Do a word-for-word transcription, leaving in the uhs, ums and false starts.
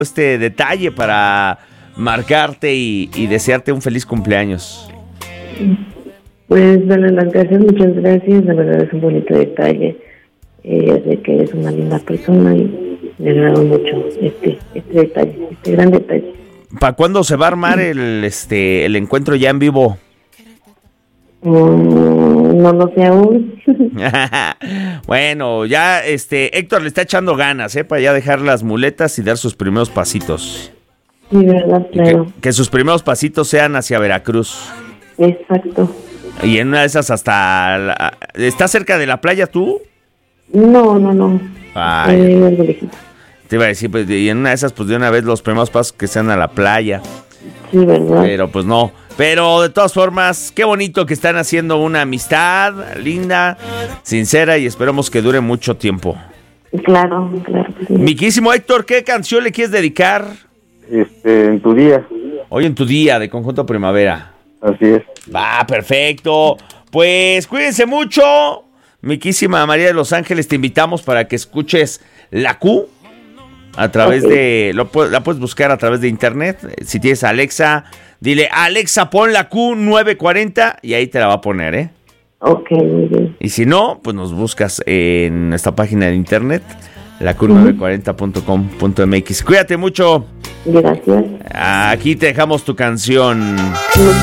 este detalle para marcarte y, y desearte un feliz cumpleaños. Pues, darle las gracias, muchas gracias. La verdad es un bonito detalle. Eh, sé que eres una linda persona y me agrada mucho este, este detalle, este gran detalle. ¿Para cuándo se va a armar el, este, el encuentro ya en vivo? Mm, no lo sé aún. Bueno, ya este Héctor le está echando ganas, ¿eh? Para ya dejar las muletas y dar sus primeros pasitos. Sí, verdad, claro. Que, que sus primeros pasitos sean hacia Veracruz. Exacto. Y en una de esas hasta... La, ¿estás cerca de la playa tú? No, no, no. Ay, eh, algo lejito. Te iba a decir, pues, y en una de esas, pues de una vez los primeros pasos que sean a la playa. Sí, verdad. Pero pues no. Pero de todas formas, qué bonito que están haciendo una amistad linda, sincera y esperamos que dure mucho tiempo. Claro, claro. Sí. Mi querísimo Héctor, ¿qué canción le quieres dedicar? Este, en tu día. Hoy en tu día de Conjunto Primavera. Así es. Va, perfecto. Pues cuídense mucho. Mi querísima María de Los Ángeles, te invitamos para que escuches La Q a través okay. de... Lo, la puedes buscar a través de internet. Si tienes Alexa, dile, Alexa, pon La Q nueve cuarenta y ahí te la va a poner, ¿eh? Ok, muy bien. Y si no, pues nos buscas en esta página de internet, la q nueve cuarenta punto com punto m x. Cuídate mucho. Gracias. Aquí te dejamos tu canción.